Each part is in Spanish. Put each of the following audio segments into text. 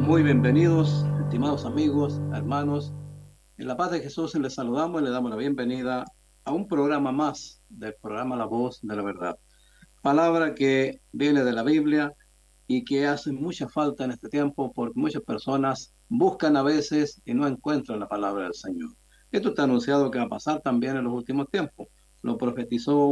Muy bienvenidos, estimados amigos, hermanos. En la paz de Jesús les saludamos y le damos la bienvenida a un programa más del programa La Voz de la Verdad. Palabra que viene de la Biblia y que hace mucha falta en este tiempo porque muchas personas buscan a veces y no encuentran la palabra del Señor. Esto está anunciado que va a pasar también en los últimos tiempos. Lo profetizó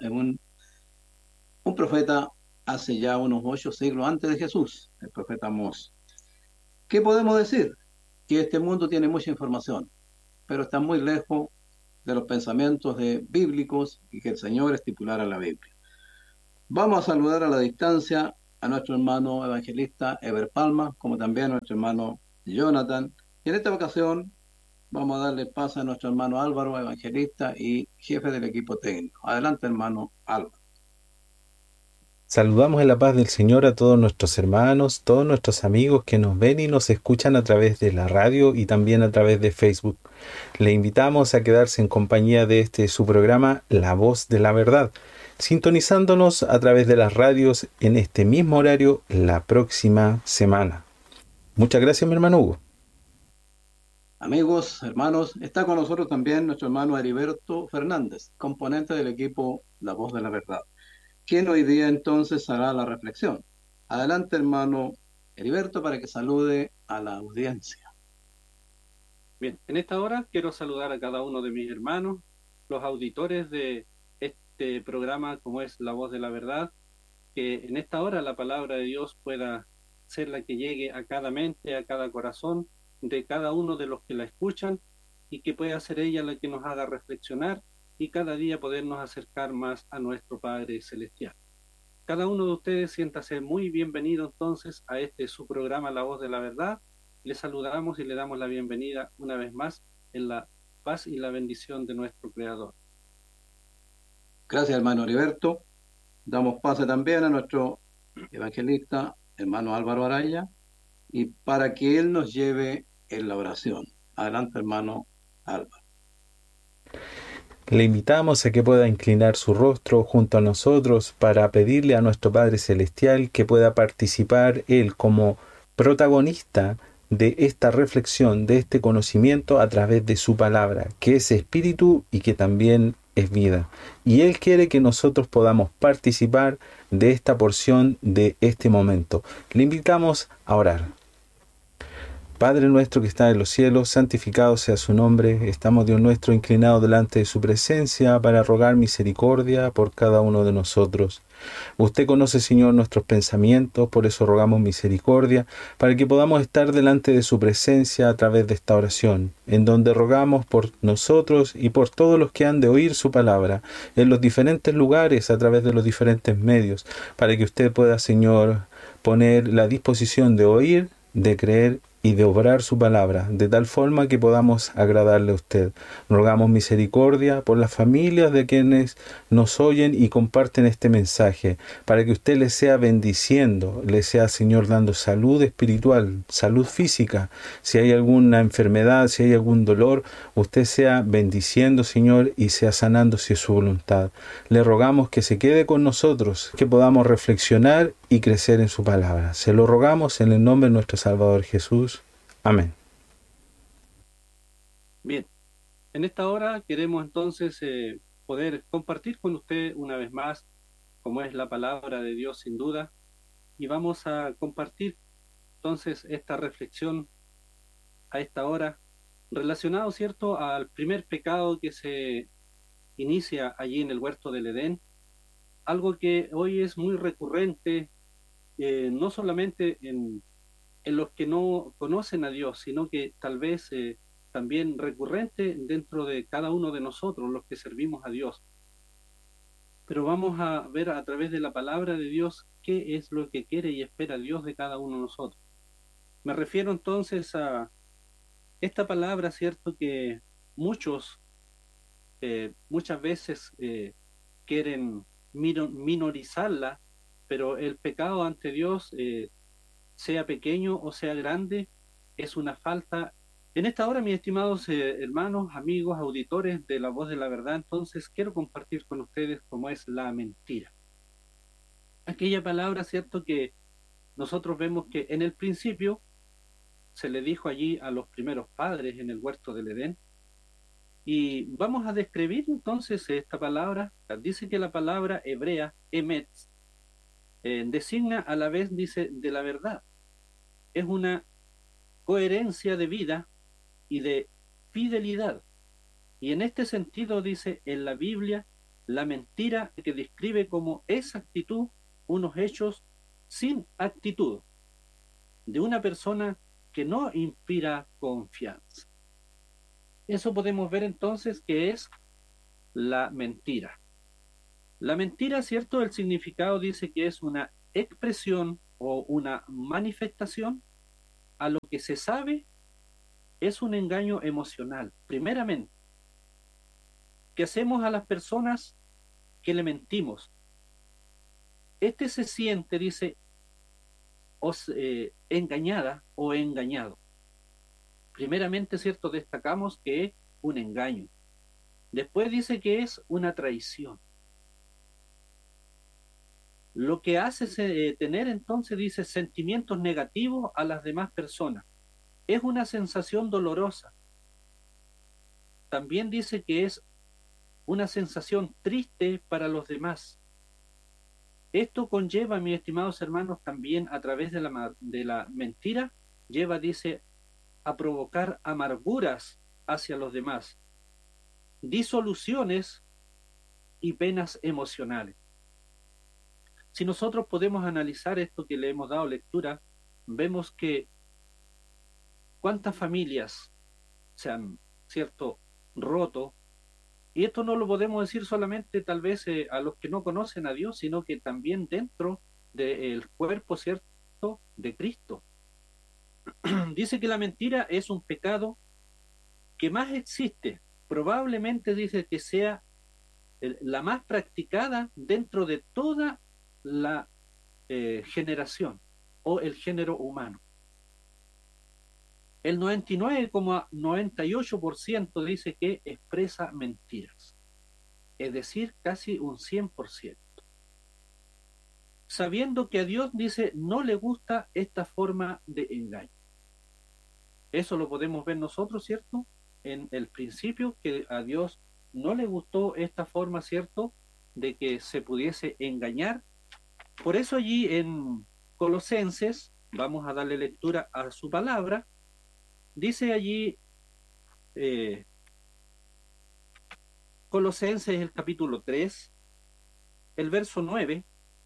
un profeta hace ya unos 8 siglos antes de Jesús, el profeta Amós. ¿Qué podemos decir? Que este mundo tiene mucha información, pero está muy lejos de los pensamientos bíblicos y que el Señor estipulara en la Biblia. Vamos a saludar a la distancia a nuestro hermano evangelista Ever Palma, como también a nuestro hermano Jonathan. Y en esta ocasión vamos a darle paso a nuestro hermano Álvaro, evangelista y jefe del equipo técnico. Adelante, hermano Álvaro. Saludamos en la paz del Señor a todos nuestros hermanos, todos nuestros amigos que nos ven y nos escuchan a través de la radio y también a través de Facebook. Le invitamos a quedarse en compañía de su programa La Voz de la Verdad, sintonizándonos a través de las radios en este mismo horario la próxima semana. Muchas gracias, mi hermano Hugo. Amigos, hermanos, está con nosotros también nuestro hermano Heriberto Fernández, componente del equipo La Voz de la Verdad. ¿Quién hoy día entonces hará la reflexión? Adelante, hermano Heriberto, para que salude a la audiencia. Bien, en esta hora quiero saludar a cada uno de mis hermanos, los auditores de este programa como es La Voz de la Verdad, que en esta hora la palabra de Dios pueda ser la que llegue a cada mente, a cada corazón de cada uno de los que la escuchan y que pueda ser ella la que nos haga reflexionar y cada día podernos acercar más a nuestro Padre Celestial. Cada uno de ustedes siéntase muy bienvenido entonces a su programa La Voz de la Verdad. Les saludamos y le damos la bienvenida una vez más en la paz y la bendición de nuestro Creador. Gracias, hermano Heriberto. Damos pase también a nuestro evangelista, hermano Álvaro Araya, y para que él nos lleve en la oración. Adelante, hermano Álvaro. Le invitamos a que pueda inclinar su rostro junto a nosotros para pedirle a nuestro Padre Celestial que pueda participar Él como protagonista de esta reflexión, de este conocimiento a través de su palabra, que es espíritu y que también es vida. Y Él quiere que nosotros podamos participar de esta porción, de este momento. Le invitamos a orar. Padre nuestro que está en los cielos, santificado sea su nombre. Estamos, Dios nuestro, inclinados delante de su presencia para rogar misericordia por cada uno de nosotros. Usted conoce, Señor, nuestros pensamientos, por eso rogamos misericordia, para que podamos estar delante de su presencia a través de esta oración, en donde rogamos por nosotros y por todos los que han de oír su palabra, en los diferentes lugares, a través de los diferentes medios, para que usted pueda, Señor, poner la disposición de oír, de creer y de obrar su palabra, de tal forma que podamos agradarle a usted. Rogamos misericordia por las familias de quienes nos oyen y comparten este mensaje, para que usted les sea bendiciendo, les sea, Señor, dando salud espiritual, salud física. Si hay alguna enfermedad, si hay algún dolor, usted sea bendiciendo, Señor, y sea sanando si es su voluntad. Le rogamos que se quede con nosotros, que podamos reflexionar y crecer en su palabra. Se lo rogamos en el nombre de nuestro Salvador Jesús. Amén. Bien, en esta hora queremos entonces poder compartir con usted una vez más como es la palabra de Dios sin duda y vamos a compartir entonces esta reflexión a esta hora relacionado, ¿cierto?, al primer pecado que se inicia allí en el huerto del Edén, algo que hoy es muy recurrente, no solamente en los que no conocen a Dios, sino que tal vez también recurrente dentro de cada uno de nosotros, los que servimos a Dios. Pero vamos a ver a través de la palabra de Dios qué es lo que quiere y espera Dios de cada uno de nosotros. Me refiero entonces a esta palabra, ¿cierto?, que muchos muchas veces quieren minorizarla, pero el pecado ante Dios, sea pequeño o sea grande, es una falta. En esta hora, mis estimados hermanos, amigos, auditores de La Voz de la Verdad, entonces quiero compartir con ustedes cómo es la mentira. Aquella palabra, ¿cierto?, que nosotros vemos que en el principio se le dijo allí a los primeros padres en el huerto del Edén. Y vamos a describir entonces esta palabra. Dice que la palabra hebrea, emet, designa a la vez, dice, de la verdad. Es una coherencia de vida y de fidelidad. Y en este sentido dice en la Biblia la mentira que describe como exactitud unos hechos sin actitud de una persona que no inspira confianza. Eso podemos ver entonces que es la mentira. La mentira, ¿cierto? El significado dice que es una expresión o una manifestación a lo que se sabe es un engaño emocional. Primeramente, que hacemos a las personas que le mentimos. Este se siente, dice, engañada o engañado. Primeramente, ¿cierto? Destacamos que es un engaño. Después dice que es una traición. Lo que hace tener entonces, dice, sentimientos negativos a las demás personas. Es una sensación dolorosa. También dice que es una sensación triste para los demás. Esto conlleva, mis estimados hermanos, también a través de la mentira, lleva, dice, a provocar amarguras hacia los demás, disoluciones y penas emocionales. Si nosotros podemos analizar esto que le hemos dado lectura, vemos que cuántas familias se han, cierto, roto. Y esto no lo podemos decir solamente tal vez a los que no conocen a Dios, sino que también dentro del cuerpo, ¿cierto?, de Cristo. Dice que la mentira es un pecado que más existe. Probablemente dice que sea la más practicada dentro de toda la generación o el género humano. El 99,98% dice que expresa mentiras, es decir, casi un 100%. Sabiendo que a Dios, dice, no le gusta esta forma de engaño. Eso lo podemos ver nosotros, ¿cierto? En el principio, que a Dios no le gustó esta forma, ¿cierto?, de que se pudiese engañar. Por eso allí en Colosenses, vamos a darle lectura a su palabra, dice allí, Colosenses el capítulo 3, el verso 9,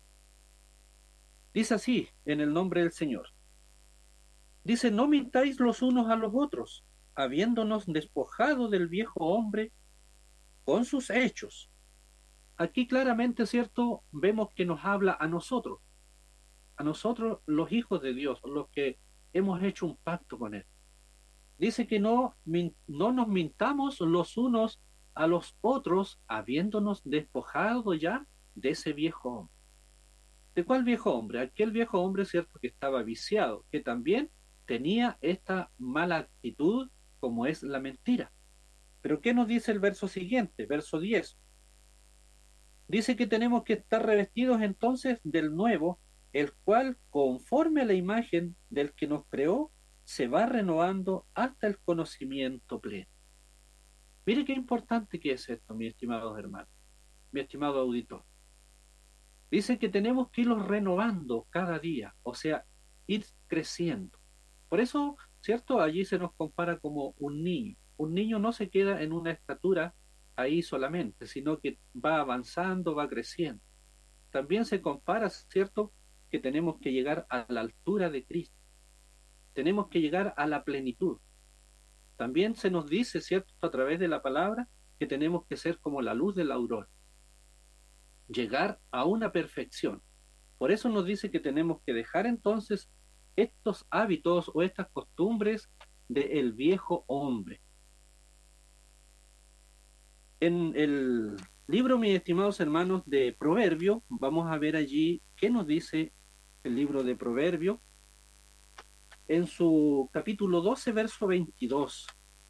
dice así, en el nombre del Señor. Dice, no mintáis los unos a los otros, habiéndonos despojado del viejo hombre con sus hechos. Aquí claramente, ¿cierto?, vemos que nos habla a nosotros los hijos de Dios, los que hemos hecho un pacto con Él. Dice que no nos mintamos los unos a los otros, habiéndonos despojado ya de ese viejo hombre. ¿De cuál viejo hombre? Aquel viejo hombre, ¿cierto?, que estaba viciado, que también tenía esta mala actitud como es la mentira. Pero ¿qué nos dice el verso siguiente? Verso 10. Dice que tenemos que estar revestidos entonces del nuevo, el cual, conforme a la imagen del que nos creó, se va renovando hasta el conocimiento pleno. Mire qué importante que es esto, mis estimados hermanos, mi estimado auditor. Dice que tenemos que irlos renovando cada día, o sea, ir creciendo. Por eso, ¿cierto?, allí se nos compara como un niño. Un niño no se queda en una estatura ahí solamente, sino que va avanzando, va creciendo. También se compara, ¿cierto?, que tenemos que llegar a la altura de Cristo. Tenemos que llegar a la plenitud. También se nos dice, ¿cierto?, a través de la palabra, que tenemos que ser como la luz de la aurora. Llegar a una perfección. Por eso nos dice que tenemos que dejar entonces estos hábitos o estas costumbres del viejo hombre. En el libro, mis estimados hermanos, de Proverbio, vamos a ver allí qué nos dice el libro de Proverbio en su capítulo 12, verso 22.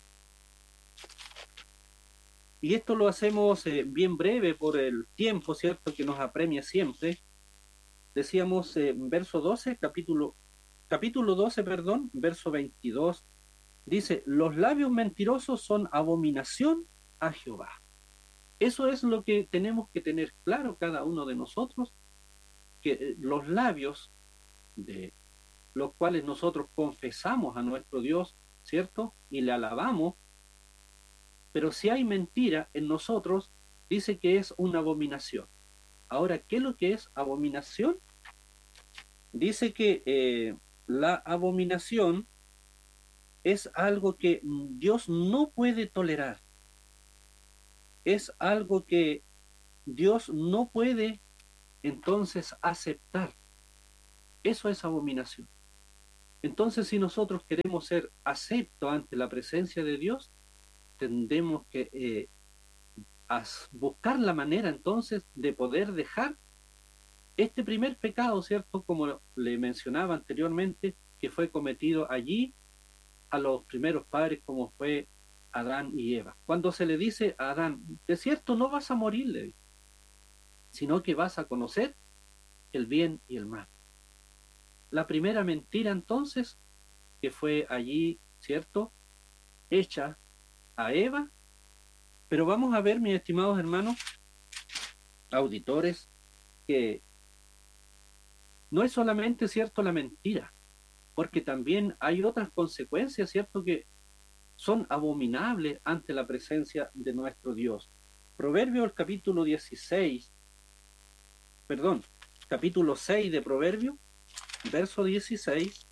Y esto lo hacemos bien breve por el tiempo, ¿cierto?, que nos apremia siempre. Decíamos verso 12, capítulo capítulo 12, perdón, verso 22, dice, los labios mentirosos son abominación a Jehová. Eso es lo que tenemos que tener claro cada uno de nosotros, que los labios de los cuales nosotros confesamos a nuestro Dios, ¿cierto? Y le alabamos, pero si hay mentira en nosotros, dice que es una abominación. Ahora, ¿qué es lo que es abominación? Dice que la abominación es algo que Dios no puede tolerar. Es algo que Dios no puede entonces aceptar. Eso es abominación. Entonces, si nosotros queremos ser aceptos ante la presencia de Dios, tendremos que buscar la manera entonces de poder dejar este primer pecado, ¿cierto? Como le mencionaba anteriormente, que fue cometido allí a los primeros padres, como fue Adán y Eva. Cuando se le dice a Adán, de cierto no vas a morir, le dice, sino que vas a conocer el bien y el mal. La primera mentira entonces, que fue allí, ¿cierto?, hecha a Eva. Pero vamos a ver, mis estimados hermanos, auditores, que no es solamente, ¿cierto?, la mentira, porque también hay otras consecuencias, ¿cierto?, que son abominables ante la presencia de nuestro Dios. Proverbios, capítulo 16, perdón, capítulo 6 de Proverbios, verso 16,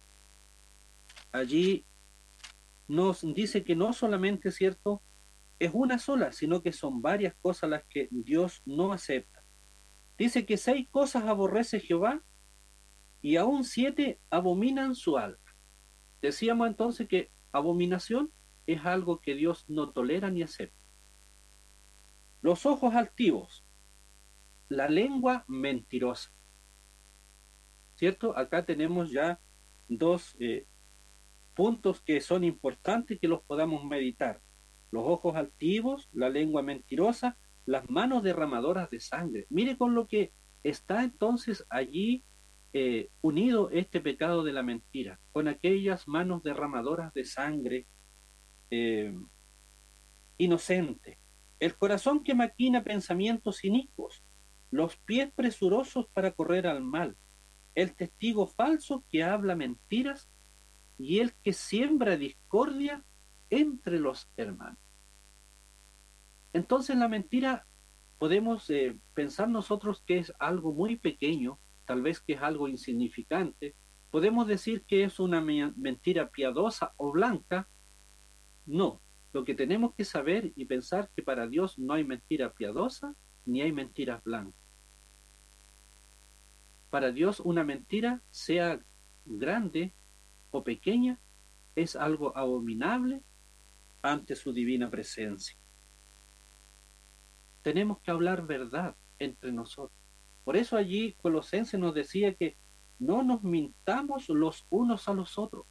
allí nos dice que no solamente, ¿cierto?, es una sola, sino que son varias cosas las que Dios no acepta. Dice que 6 cosas aborrece Jehová y aún 7 abominan su alma. Decíamos entonces que abominación es algo que Dios no tolera ni acepta. Los ojos altivos, la lengua mentirosa. ¿Cierto? Acá tenemos ya dos puntos que son importantes que los podamos meditar. Los ojos altivos, la lengua mentirosa, las manos derramadoras de sangre. Mire con lo que está entonces allí unido este pecado de la mentira, con aquellas manos derramadoras de sangre inocente. El corazón que maquina pensamientos inicuos, los pies presurosos para correr al mal, el testigo falso que habla mentiras y el que siembra discordia entre los hermanos. Entonces la mentira podemos pensar nosotros que es algo muy pequeño, tal vez que es algo insignificante, podemos decir que es una mentira piadosa o blanca. No, lo que tenemos que saber y pensar que para Dios no hay mentira piadosa ni hay mentiras blancas. Para Dios una mentira, sea grande o pequeña, es algo abominable ante su divina presencia. Tenemos que hablar verdad entre nosotros. Por eso allí Colosenses nos decía que no nos mintamos los unos a los otros.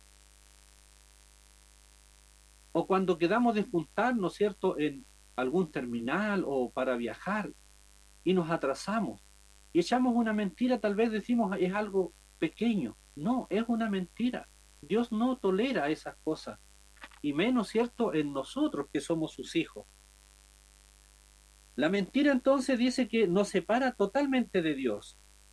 O cuando quedamos de juntar, ¿no es cierto?, en algún terminal o para viajar y nos atrasamos y echamos una mentira, tal vez decimos es algo pequeño. No, es una mentira. Dios no tolera esas cosas, y menos, ¿cierto?, en nosotros que somos sus hijos. La mentira entonces dice que nos separa totalmente de Dios.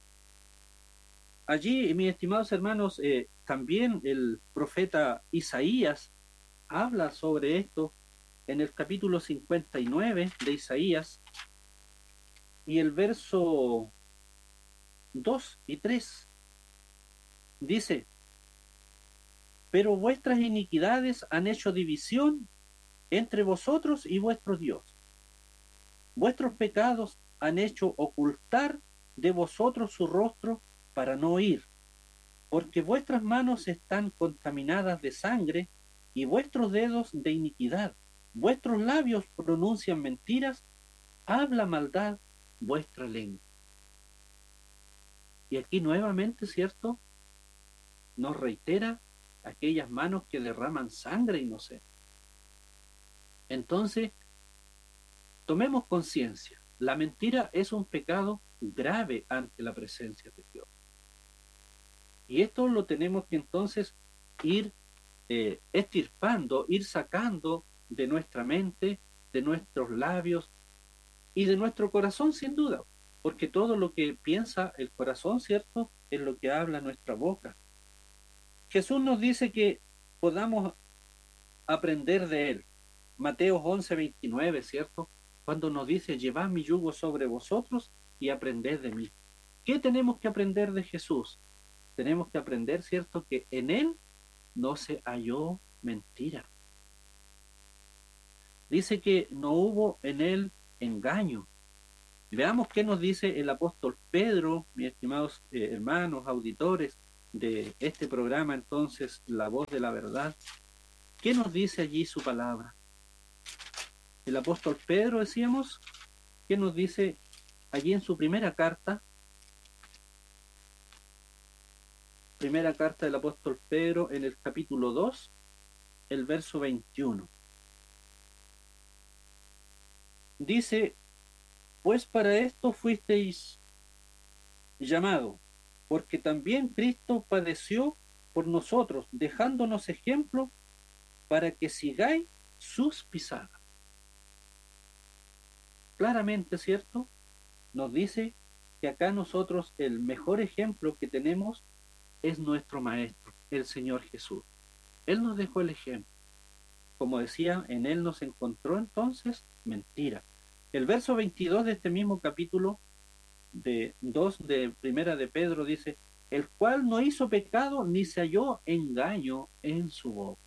Allí, mis estimados hermanos, también el profeta Isaías habla sobre esto en el capítulo 59 de Isaías y el verso 2 y 3. Dice, pero vuestras iniquidades han hecho división entre vosotros y vuestro Dios. Vuestros pecados han hecho ocultar de vosotros su rostro para no oír, porque vuestras manos están contaminadas de sangre y vuestros dedos de iniquidad. Vuestros labios pronuncian mentiras, habla maldad vuestra lengua. Y aquí nuevamente, ¿cierto?, nos reitera aquellas manos que derraman sangre inocente. Entonces, tomemos conciencia. La mentira es un pecado grave ante la presencia de Dios. Y esto lo tenemos que entonces ir extirpando, ir sacando de nuestra mente, de nuestros labios y de nuestro corazón, sin duda, porque todo lo que piensa el corazón, ¿cierto?, es lo que habla nuestra boca. Jesús nos dice que podamos aprender de él. Mateo 11:29, ¿cierto? Cuando nos dice, llevad mi yugo sobre vosotros y aprended de mí. ¿Qué tenemos que aprender de Jesús? Tenemos que aprender, ¿cierto?, que en él no se halló mentira. Dice que no hubo en él engaño. Veamos qué nos dice el apóstol Pedro, mis estimados hermanos, auditores de este programa, entonces, La Voz de la Verdad. ¿Qué nos dice allí su palabra? El apóstol Pedro, decíamos, ¿qué nos dice allí en su primera carta? Primera carta del apóstol Pedro, en el capítulo 2, el verso 21. Dice, pues para esto fuisteis llamado, porque también Cristo padeció por nosotros, dejándonos ejemplo para que sigáis sus pisadas. Claramente, ¿cierto? Nos dice que acá nosotros el mejor ejemplo que tenemos es nuestro Maestro, el Señor Jesús. Él nos dejó el ejemplo. Como decía, en Él nos encontró entonces mentira. El verso 22 de este mismo capítulo de 2 de Primera de Pedro dice, el cual no hizo pecado ni se halló engaño en su boca.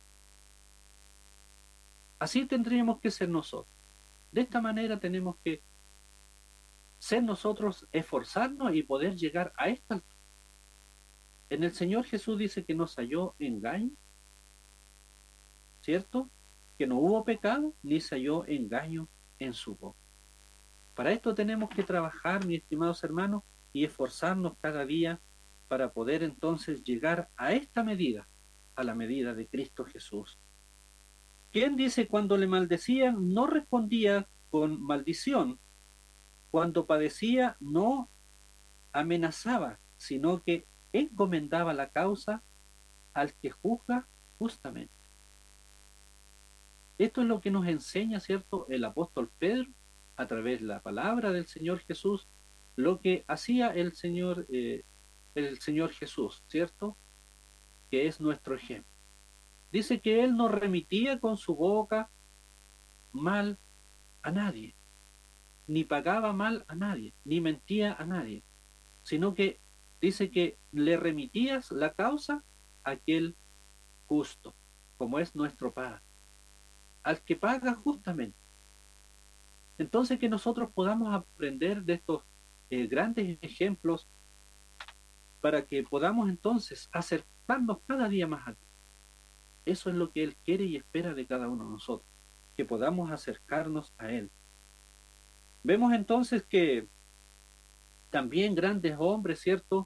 Así tendríamos que ser nosotros. De esta manera tenemos que ser nosotros, esforzarnos y poder llegar a esta altura. En el Señor Jesús dice que no se halló engaño, ¿cierto? Que no hubo pecado ni se halló engaño en su boca. Para esto tenemos que trabajar, mis estimados hermanos, y esforzarnos cada día para poder entonces llegar a esta medida, a la medida de Cristo Jesús. ¿Quién dice cuando le maldecían no respondía con maldición? Cuando padecía no amenazaba, sino que encomendaba la causa al que juzga justamente. Esto es lo que nos enseña, ¿cierto?, el apóstol Pedro a través de la palabra del Señor Jesús, lo que hacía el Señor Jesús, ¿cierto?, que es nuestro ejemplo. Dice que él no remitía con su boca mal a nadie, ni pagaba mal a nadie, ni mentía a nadie, sino que dice que le remitías la causa a aquel justo, como es nuestro Padre, al que paga justamente. Entonces que nosotros podamos aprender de estos grandes ejemplos para que podamos entonces acercarnos cada día más a Dios. Eso es lo que Él quiere y espera de cada uno de nosotros, que podamos acercarnos a Él. Vemos entonces que también grandes hombres, ¿cierto?,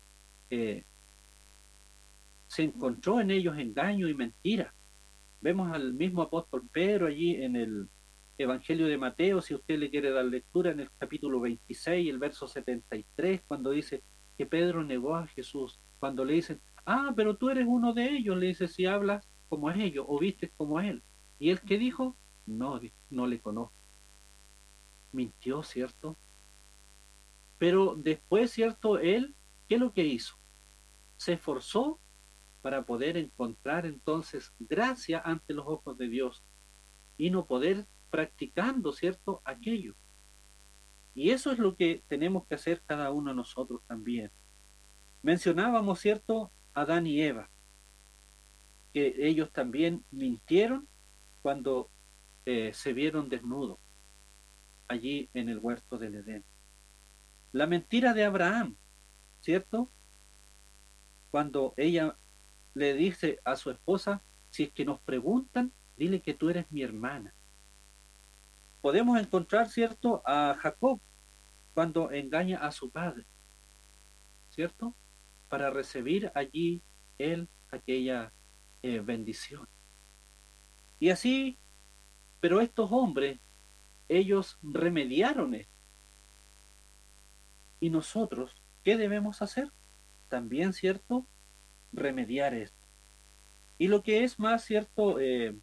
se encontró en ellos engaño y mentira. Vemos al mismo apóstol Pedro allí en el Evangelio de Mateo, si usted le quiere dar lectura, en el capítulo 26, el verso 73, cuando dice que Pedro negó a Jesús, cuando le dicen, pero tú eres uno de ellos, le dice, si hablas como es ellos, o vistes como él. ¿Y él qué dijo? No le conozco. Mintió, ¿cierto? Pero después, ¿cierto?, él, ¿qué es lo que hizo? Se esforzó para poder encontrar entonces gracia ante los ojos de Dios y no poder practicando, ¿cierto?, aquello. Y eso es lo que tenemos que hacer cada uno de nosotros también. Mencionábamos, ¿cierto?, Adán y Eva, que ellos también mintieron cuando se vieron desnudos allí en el huerto del Edén. La mentira de Abraham, ¿cierto?, cuando ella le dice a su esposa, si es que nos preguntan, dile que tú eres mi hermana. Podemos encontrar, ¿cierto?, a Jacob cuando engaña a su padre, ¿cierto?, para recibir allí él aquella bendición. Y así, pero estos hombres, ellos remediaron esto. Y nosotros, ¿qué debemos hacer? También, ¿cierto?, remediar esto. Y lo que es más cierto,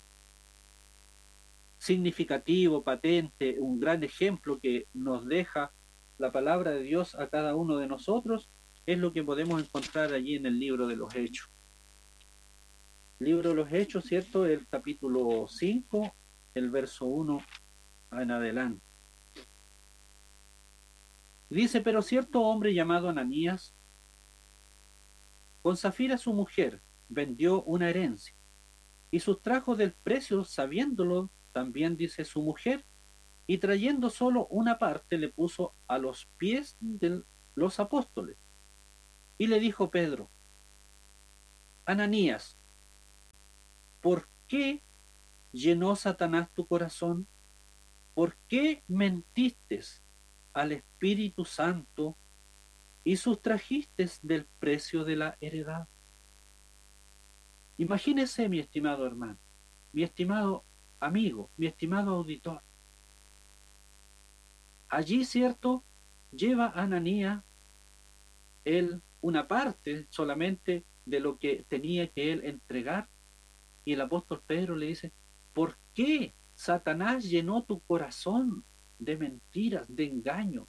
significativo, patente, un gran ejemplo que nos deja la palabra de Dios a cada uno de nosotros, es lo que podemos encontrar allí en el libro de los Hechos. Libro de los Hechos, ¿cierto? El capítulo 5, el verso 1 en adelante. Dice, pero cierto hombre llamado Ananías, con Zafira su mujer, vendió una herencia y sustrajo del precio, sabiéndolo también, dice, su mujer, y trayendo solo una parte le puso a los pies de los apóstoles. Y le dijo Pedro, Ananías, ¿por qué llenó Satanás tu corazón? ¿Por qué mentiste al Espíritu Santo y sustrajiste del precio de la heredad? Imagínese, mi estimado hermano, mi estimado amigo, mi estimado auditor. Allí, ¿cierto?, lleva a Ananías él una parte solamente de lo que tenía que él entregar, y el apóstol Pedro le dice, ¿por qué Satanás llenó tu corazón de mentiras, de engaño?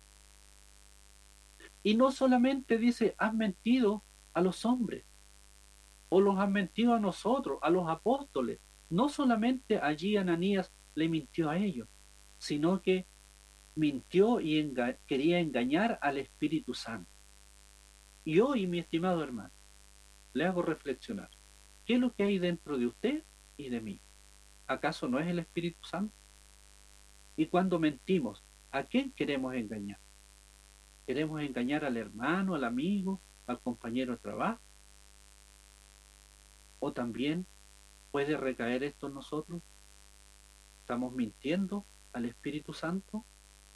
Y no solamente dice, has mentido a los hombres, o los has mentido a nosotros, a los apóstoles. No solamente allí Ananías le mintió a ellos, sino que mintió y quería engañar al Espíritu Santo. Y hoy, mi estimado hermano, le hago reflexionar, ¿qué es lo que hay dentro de usted y de mí? ¿Acaso no es el Espíritu Santo? Y cuando mentimos, ¿a quién queremos engañar? ¿Queremos engañar al hermano, al amigo, al compañero de trabajo? ¿O también puede recaer esto en nosotros? ¿Estamos mintiendo al Espíritu Santo?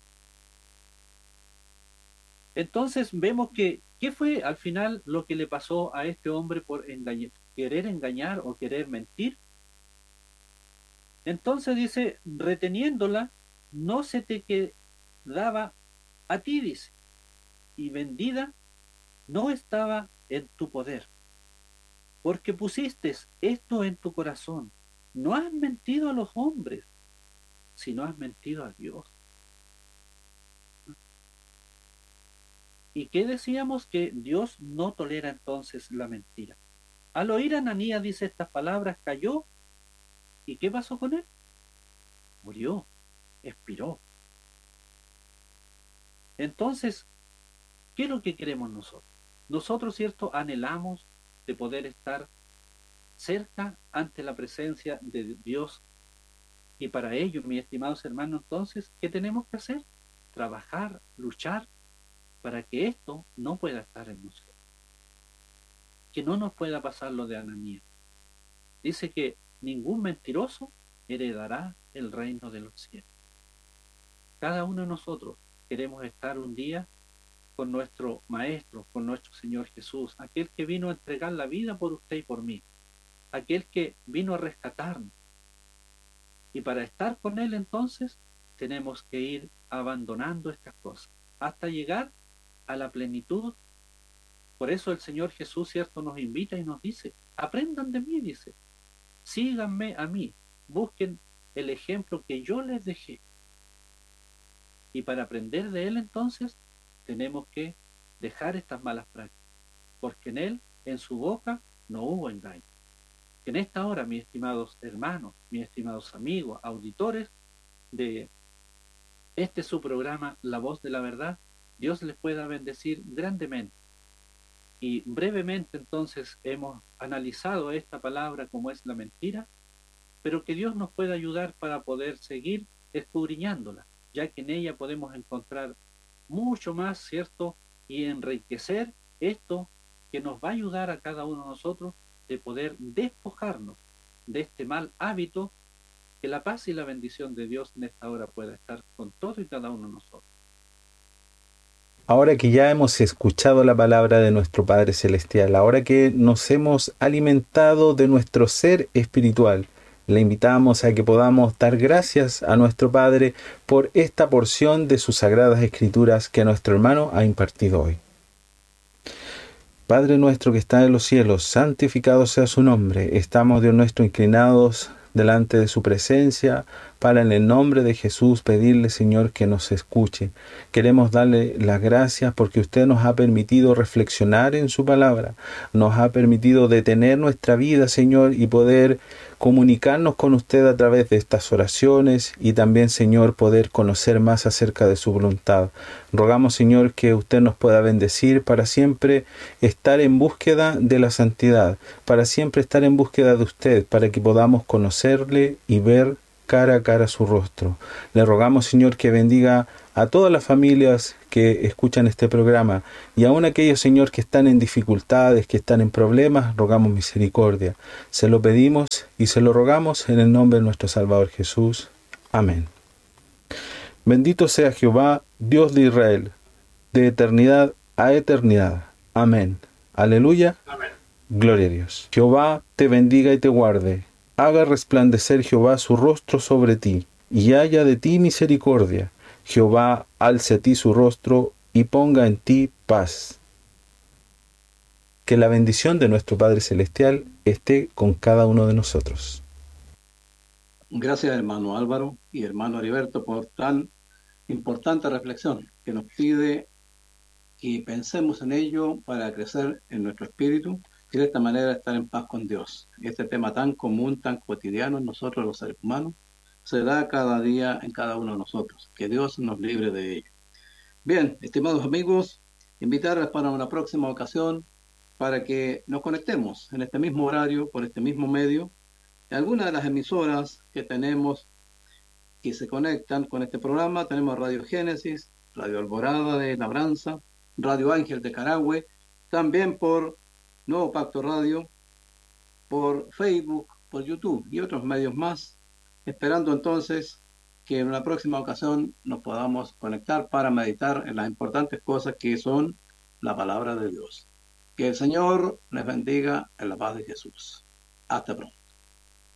Entonces vemos que, ¿qué fue al final lo que le pasó a este hombre por querer engañar o querer mentir? Entonces dice, reteniéndola, no se te quedaba a ti, dice, y vendida no estaba en tu poder, porque pusiste esto en tu corazón. No has mentido a los hombres, sino has mentido a Dios. ¿Y qué decíamos? Que Dios no tolera entonces la mentira. Al oír a Ananías, dice estas palabras, cayó. ¿Y qué pasó con él? Murió, expiró. Entonces, ¿qué es lo que queremos nosotros? Nosotros, ¿cierto?, anhelamos de poder estar cerca ante la presencia de Dios. Y para ello, mis estimados hermanos, entonces, ¿qué tenemos que hacer? Trabajar, luchar, para que esto no pueda estar en nosotros. Que no nos pueda pasar lo de Ananías. Dice que ningún mentiroso heredará el reino de los cielos. Cada uno de nosotros queremos estar un día con nuestro Maestro, con nuestro Señor Jesús, aquel que vino a entregar la vida por usted y por mí, aquel que vino a rescatarnos. Y para estar con Él entonces tenemos que ir abandonando estas cosas hasta llegar a la plenitud. Por eso el Señor Jesús, ¿cierto?, nos invita y nos dice, aprendan de mí, dice, síganme a mí, busquen el ejemplo que yo les dejé. Y para aprender de Él entonces tenemos que dejar estas malas prácticas, porque en Él, en su boca, no hubo engaño. En esta hora, mis estimados hermanos, mis estimados amigos, auditores de este su programa, La Voz de la Verdad, Dios les pueda bendecir grandemente. Y brevemente entonces hemos analizado esta palabra como es la mentira, pero que Dios nos pueda ayudar para poder seguir escudriñándola, ya que en ella podemos encontrar mucho más, ¿cierto? Y enriquecer esto que nos va a ayudar a cada uno de nosotros de poder despojarnos de este mal hábito. Que la paz y la bendición de Dios en esta hora pueda estar con todo y cada uno de nosotros. Ahora que ya hemos escuchado la palabra de nuestro Padre Celestial, ahora que nos hemos alimentado de nuestro ser espiritual, le invitamos a que podamos dar gracias a nuestro Padre por esta porción de sus sagradas escrituras que nuestro hermano ha impartido hoy. Padre nuestro que está en los cielos, santificado sea su nombre. Estamos, Dios nuestro, inclinados delante de su presencia para en el nombre de Jesús pedirle, Señor, que nos escuche. Queremos darle las gracias porque usted nos ha permitido reflexionar en su palabra, nos ha permitido detener nuestra vida, Señor, y poder comunicarnos con usted a través de estas oraciones y también, Señor, poder conocer más acerca de su voluntad. Rogamos, Señor, que usted nos pueda bendecir para siempre estar en búsqueda de la santidad, para siempre estar en búsqueda de usted, para que podamos conocerle y ver cara a cara su rostro. Le rogamos, Señor, que bendiga a todas las familias que escuchan este programa y aun aquellos, Señor, que están en dificultades, que están en problemas, rogamos misericordia. Se lo pedimos y se lo rogamos en el nombre de nuestro Salvador Jesús. Amén. Bendito sea Jehová, Dios de Israel, de eternidad a eternidad. Amén. Aleluya. Amén. Gloria a Dios. Jehová te bendiga y te guarde. Haga resplandecer Jehová su rostro sobre ti, y haya de ti misericordia. Jehová alce a ti su rostro, y ponga en ti paz. Que la bendición de nuestro Padre Celestial esté con cada uno de nosotros. Gracias, hermano Álvaro y hermano Heriberto, por tan importante reflexión que nos pide que pensemos en ello para crecer en nuestro espíritu y de esta manera estar en paz con Dios. Este tema tan común, tan cotidiano en nosotros los seres humanos, se da cada día en cada uno de nosotros. Que Dios nos libre de ello. Bien, estimados amigos, invitarles para una próxima ocasión para que nos conectemos en este mismo horario, por este mismo medio, en alguna de las emisoras que tenemos que se conectan con este programa. Tenemos Radio Génesis, Radio Alborada de Labranza, Radio Ángel de Carahue, también por Nuevo Pacto Radio, por Facebook, por YouTube y otros medios más, esperando entonces que en una próxima ocasión nos podamos conectar para meditar en las importantes cosas que son la palabra de Dios. Que el Señor les bendiga en la paz de Jesús. Hasta pronto.